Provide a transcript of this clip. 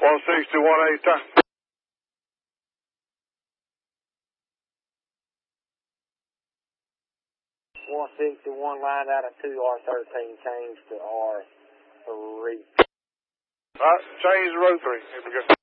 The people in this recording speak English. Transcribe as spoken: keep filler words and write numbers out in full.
one sixty-one eight time. one sixty-one lined out of two R thirteen, changed to R three. All right, change to row three. Here we go.